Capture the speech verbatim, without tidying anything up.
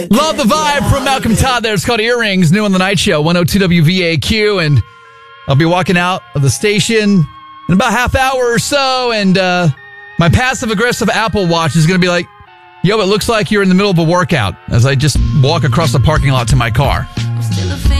Love the vibe from Malcolm Todd there. It's called Earrings, new on the night show, one oh two W V A Q. And I'll be walking out of the station in about a half hour or so. And uh, my passive-aggressive Apple Watch is going to be like, yo, it looks like you're in the middle of a workout as I just walk across the parking lot to my car.